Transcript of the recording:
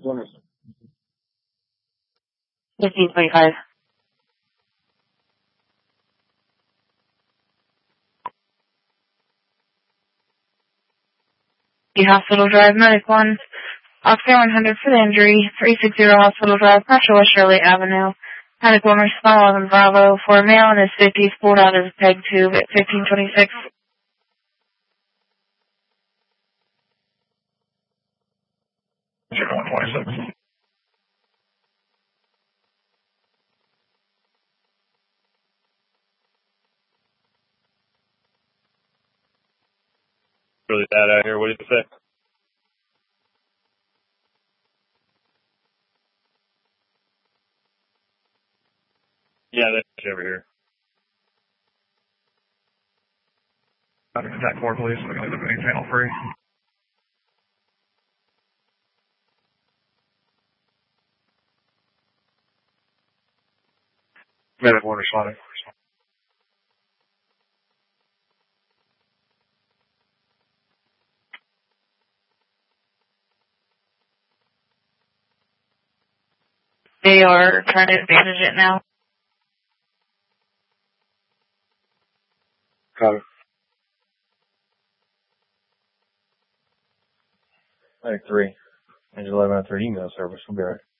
1525. The Hospital Drive, Medic 1. Officer 100 for the injury. 360 Hospital Drive, Pressure West Shirley Avenue. Medic 1 respond 11 Bravo for a male in his 50s pulled out his peg tube at 1526. Zero 126. Really bad out here. What did you say? Yeah, that's over here. Attack 4, please. We're going to the channel 3. Medic 1 responding. They are trying to bandage it now. Copy. Medic 3. Angel 11 email service. We'll be right.